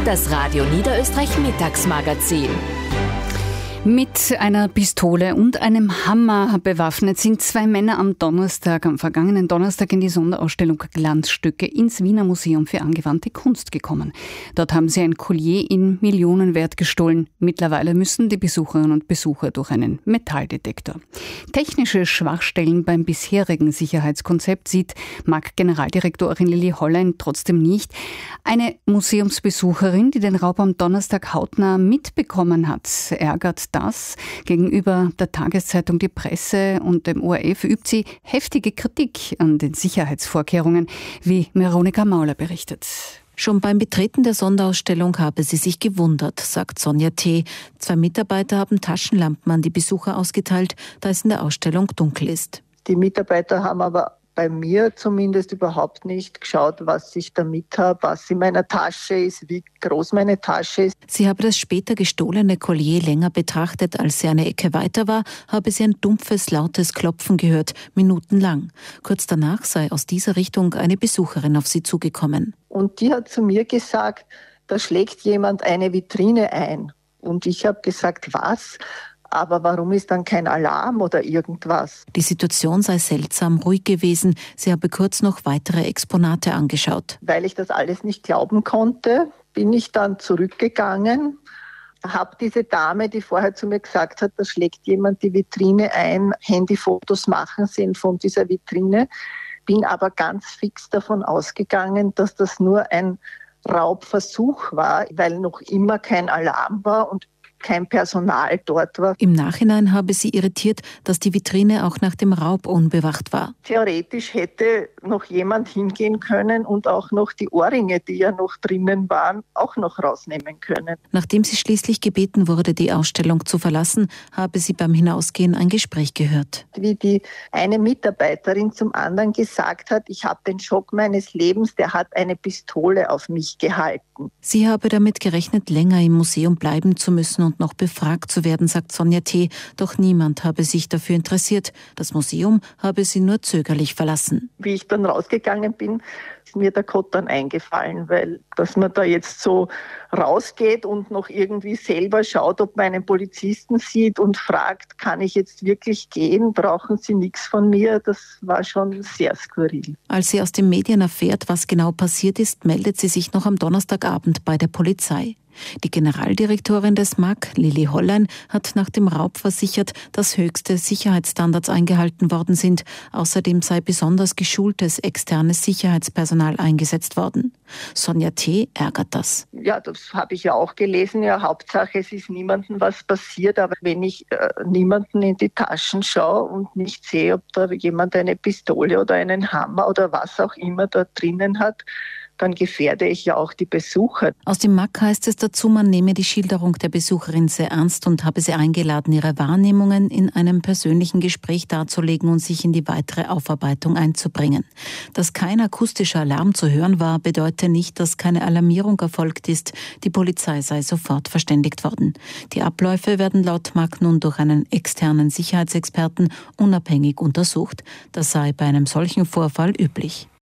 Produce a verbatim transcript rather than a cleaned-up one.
Das Radio Niederösterreich Mittagsmagazin. Mit einer Pistole und einem Hammer bewaffnet sind zwei Männer am Donnerstag, am vergangenen Donnerstag in die Sonderausstellung Glanzstücke ins Wiener Museum für angewandte Kunst gekommen. Dort haben sie ein Collier in Millionenwert gestohlen. Mittlerweile müssen die Besucherinnen und Besucher durch einen Metalldetektor. Technische Schwachstellen beim bisherigen Sicherheitskonzept sieht M A G-Generaldirektorin Lili Hollein trotzdem nicht. Eine Museumsbesucherin, die den Raub am Donnerstag hautnah mitbekommen hat, ärgert das. Gegenüber der Tageszeitung Die Presse und dem O R F übt sie heftige Kritik an den Sicherheitsvorkehrungen, wie Veronika Mauler berichtet. Schon beim Betreten der Sonderausstellung habe sie sich gewundert, sagt Sonja T. Zwei Mitarbeiter haben Taschenlampen an die Besucher ausgeteilt, da es in der Ausstellung dunkel ist. Die Mitarbeiter haben aber bei mir zumindest überhaupt nicht geschaut, was ich damit habe, was in meiner Tasche ist, wie groß meine Tasche ist. Sie habe das später gestohlene Collier länger betrachtet. Als sie eine Ecke weiter war, habe sie ein dumpfes, lautes Klopfen gehört, minutenlang. Kurz danach sei aus dieser Richtung eine Besucherin auf sie zugekommen. Und die hat zu mir gesagt, da schlägt jemand eine Vitrine ein. Und ich habe gesagt, was? Aber warum ist dann kein Alarm oder irgendwas? Die Situation sei seltsam ruhig gewesen. Sie habe kurz noch weitere Exponate angeschaut. Weil ich das alles nicht glauben konnte, bin ich dann zurückgegangen, habe diese Dame, die vorher zu mir gesagt hat, da schlägt jemand die Vitrine ein, Handyfotos machen sehen von dieser Vitrine, bin aber ganz fix davon ausgegangen, dass das nur ein Raubversuch war, weil noch immer kein Alarm war und kein Personal dort war. Im Nachhinein habe sie irritiert, dass die Vitrine auch nach dem Raub unbewacht war. Theoretisch hätte noch jemand hingehen können und auch noch die Ohrringe, die ja noch drinnen waren, auch noch rausnehmen können. Nachdem sie schließlich gebeten wurde, die Ausstellung zu verlassen, habe sie beim Hinausgehen ein Gespräch gehört. Wie die eine Mitarbeiterin zum anderen gesagt hat, ich habe den Schock meines Lebens, der hat eine Pistole auf mich gehalten. Sie habe damit gerechnet, länger im Museum bleiben zu müssen und noch befragt zu werden, sagt Sonja T. Doch niemand habe sich dafür interessiert. Das Museum habe sie nur zögerlich verlassen. Wie ich dann rausgegangen bin, ist mir der Kottern eingefallen, weil dass man da jetzt so rausgeht und noch irgendwie selber schaut, ob man einen Polizisten sieht und fragt, kann ich jetzt wirklich gehen, brauchen Sie nichts von mir, das war schon sehr skurril. Als sie aus den Medien erfährt, was genau passiert ist, meldet sie sich noch am Donnerstagabend bei der Polizei. Die Generaldirektorin des M A G, Lili Hollein, hat nach dem Raub versichert, dass höchste Sicherheitsstandards eingehalten worden sind. Außerdem sei besonders geschultes externes Sicherheitspersonal eingesetzt worden. Sonja T. ärgert das. Ja, das habe ich ja auch gelesen. Ja, Hauptsache, es ist niemandem was passiert. Aber wenn ich äh, niemanden in die Taschen schaue und nicht sehe, ob da jemand eine Pistole oder einen Hammer oder was auch immer da drinnen hat, dann gefährde ich ja auch die Besucher. Aus dem M A G heißt es dazu, man nehme die Schilderung der Besucherin sehr ernst und habe sie eingeladen, ihre Wahrnehmungen in einem persönlichen Gespräch darzulegen und sich in die weitere Aufarbeitung einzubringen. Dass kein akustischer Alarm zu hören war, bedeutet nicht, dass keine Alarmierung erfolgt ist. Die Polizei sei sofort verständigt worden. Die Abläufe werden laut M A G nun durch einen externen Sicherheitsexperten unabhängig untersucht. Das sei bei einem solchen Vorfall üblich.